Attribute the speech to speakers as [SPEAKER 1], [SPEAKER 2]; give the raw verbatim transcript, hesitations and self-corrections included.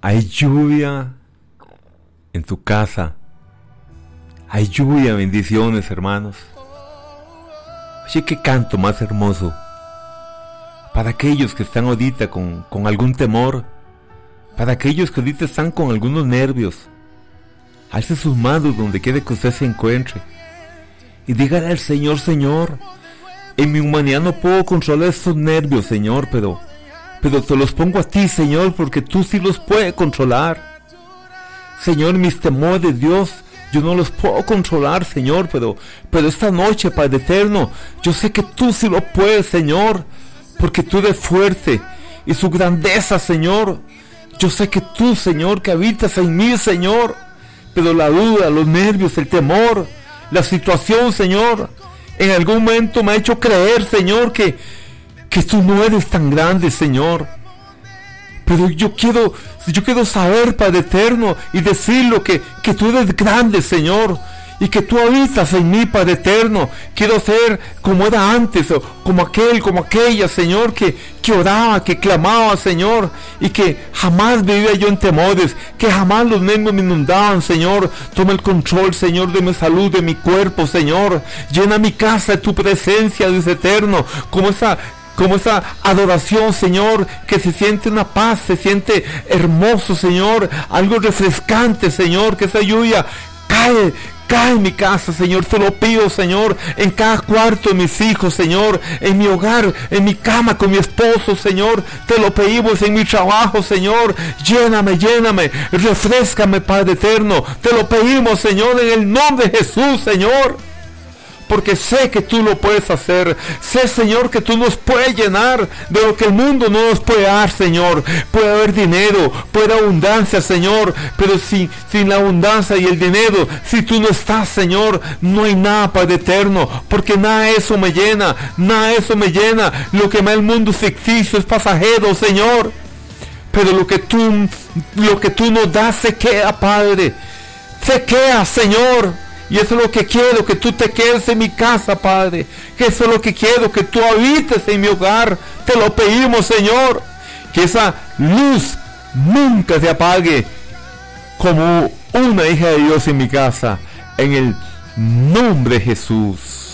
[SPEAKER 1] Hay lluvia en tu casa. Hay lluvia, bendiciones, hermanos. Oye, qué canto más hermoso. Para aquellos que están ahorita con, con algún temor. Para aquellos que ahorita están con algunos nervios. Alce sus manos donde quiera que usted se encuentre. Y dígale al Señor: Señor, en mi humanidad no puedo controlar estos nervios, Señor, pero... Pero te los pongo a ti, Señor, porque tú sí los puedes controlar. Señor, mis temores, Dios, yo no los puedo controlar, Señor, pero, pero esta noche, Padre eterno, yo sé que tú sí lo puedes, Señor, porque tú eres fuerte, y su grandeza, Señor, yo sé que tú, Señor, que habitas en mí, Señor, pero la duda, los nervios, el temor, la situación, Señor, en algún momento me ha hecho creer, Señor, que que tú no eres tan grande, Señor. Pero yo quiero, yo quiero saber, Padre eterno, y decirlo que, que tú eres grande, Señor, y que tú habitas en mí, Padre eterno. Quiero ser como era antes, o como aquel, como aquella, Señor, que, que oraba, que clamaba, Señor, y que jamás vivía yo en temores, que jamás los nervios me inundaban, Señor. Toma el control, Señor, de mi salud, de mi cuerpo, Señor. Llena mi casa de tu presencia, Dios eterno, como esa... como esa adoración, Señor, que se siente una paz, se siente hermoso, Señor, algo refrescante, Señor, que esa lluvia cae, cae en mi casa, Señor, te lo pido, Señor, en cada cuarto de mis hijos, Señor, en mi hogar, en mi cama con mi esposo, Señor, te lo pedimos, en mi trabajo, Señor, lléname, lléname, refrescame, Padre eterno, te lo pedimos, Señor, en el nombre de Jesús, Señor. Porque sé que tú lo puedes hacer. Sé, Señor, que tú nos puedes llenar de lo que el mundo no nos puede dar, Señor. Puede haber dinero, puede haber abundancia, Señor, pero sin, sin la abundancia y el dinero, si tú no estás, Señor, no hay nada, Padre eterno, porque nada de eso me llena, nada de eso me llena. Lo que me da el mundo es ficticio, es pasajero, Señor, pero lo que tú, lo que tú nos das se queda, Padre, se queda, Señor. Y eso es lo que quiero, que tú te quedes en mi casa, Padre. Que eso es lo que quiero, que tú habites en mi hogar. Te lo pedimos, Señor. Que esa luz nunca se apague como una hija de Dios en mi casa. En el nombre de Jesús.